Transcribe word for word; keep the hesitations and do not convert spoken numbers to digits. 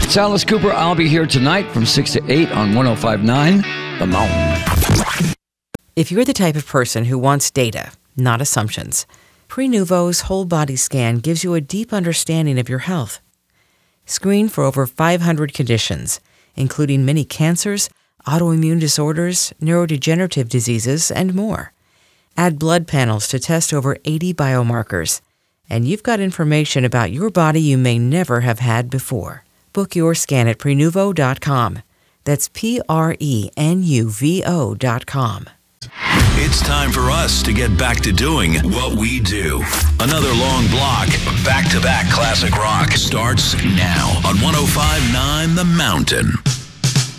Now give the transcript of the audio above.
It's Alice Cooper. I'll be here tonight from six to eight on one oh five point nine The Mountain. If you're the type of person who wants data, not assumptions, Prenuvo's whole body scan gives you a deep understanding of your health. Screen for over five hundred conditions, including many cancers, autoimmune disorders, neurodegenerative diseases, and more. Add blood panels to test over eighty biomarkers, and you've got information about your body you may never have had before. Book your scan at Prenuvo dot com. That's P R E N U V O dot com. It's time for us to get back to doing what we do. Another long block of back-to-back classic rock starts now on one oh five point nine The Mountain.